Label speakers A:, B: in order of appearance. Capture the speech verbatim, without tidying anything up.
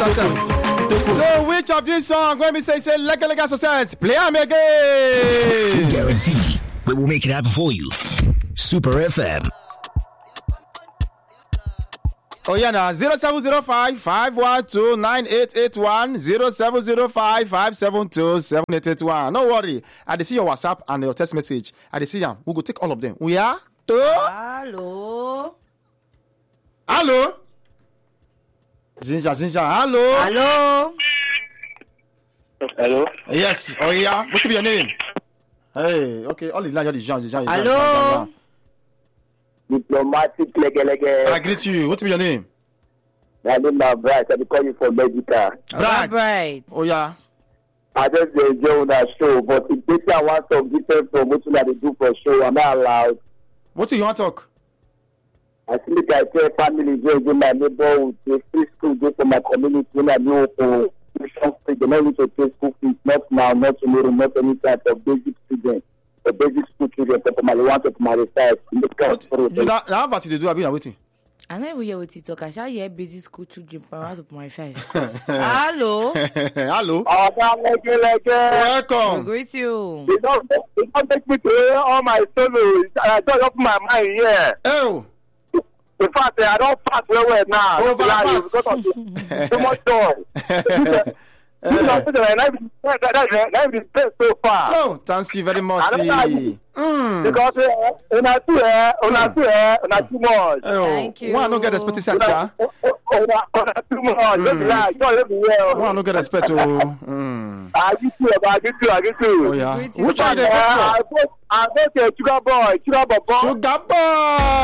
A: So which of these songs when we say say lega lega success? Play them again.
B: We guarantee we will make it happen for you. Super F M.
A: Oh yeah, now zero seven zero five five one two nine eight eight one zero seven zero five five seven two seven eight eight one. No worry, I see your WhatsApp and your text message. I see them. We go take all of them. We are.
C: Hello.
A: Hello. Ginger, Ginger. Hello.
C: Hello.
D: Hello.
A: Yes. Oh yeah. What's your name? Hey. Okay. All the line, all the Jean, Jean.
C: Hello.
D: Diplomatic legelege.
A: I greet you. What's your name?
D: My name is Bright. I call you for medical.
A: Bright.
C: Bright.
A: Oh yeah.
D: I just enjoy that show, but if they say I want some different from what they do for show, I'm not allowed.
A: What do you want to talk?
D: I feel like I tell family go in my neighborhood, the free school go for my community when I know for tuition free. They don't need to pay school fees, not now, not tomorrow, not any type of basic student. The basic school children for my want of my side.
A: You know, now what you do? I've been waiting.
C: I never hear what you talk. I shall hear basic school children around of my five. Hello.
A: Hello.
D: Oh, I
A: Welcome.
C: Greet you.
D: They don't, they don't make me to hear all my stories. I don't open my mind here.
A: Oh.
D: In fact, I don't pass well well now.
A: Over
D: yeah,
A: pass.
D: because of too much joy. You know, that is best so far.
A: Oh, thank you very much. Mm.
D: Because uh, una too, uh, una too, uh, una too much.
A: Oh,
C: Thank you.
A: one no get respect, sir.
D: Una, una, una too much. Just like, don't let me well.
A: One no get respect. Oh, mm.
D: I get you, I get you, I get you.
A: Oh yeah.
C: Greet you.
A: Which one they
D: Uh,
A: vote
D: I vote, I vote uh, Sugar Boy, Sugar Boy.
A: for? Sugar Boy.